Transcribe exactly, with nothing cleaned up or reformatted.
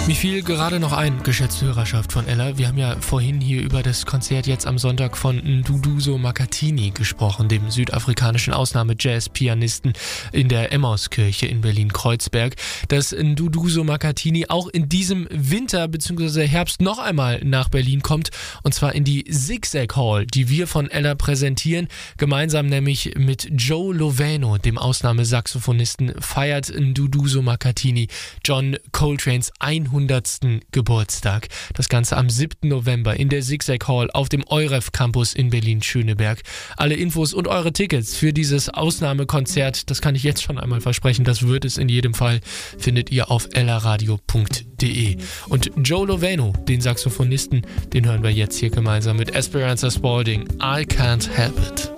Mir fiel gerade noch ein, Geschäftsführerschaft von Ella. Wir haben ja vorhin hier über das Konzert jetzt am Sonntag von Nduduzo Makhathini gesprochen, dem südafrikanischen Ausnahme-Jazz-Pianisten in der Emmauskirche in Berlin-Kreuzberg. Dass Nduduzo Makhathini auch in diesem Winter bzw. Herbst noch einmal nach Berlin kommt, und zwar in die Zigzag Hall, die wir von Ella präsentieren. Gemeinsam nämlich mit Joe Lovano, dem Ausnahmesaxophonisten, feiert Nduduzo Makhathini John Coltranes hundertsten Geburtstag. Das Ganze am siebten November in der Zigzag Hall auf dem Euref Campus in Berlin-Schöneberg. Alle Infos und eure Tickets für dieses Ausnahmekonzert, das kann ich jetzt schon einmal versprechen, das wird es in jedem Fall, findet ihr auf ellaradio punkt de. Und Joe Lovano, den Saxophonisten, den hören wir jetzt hier gemeinsam mit Esperanza Spalding. I Can't Help It.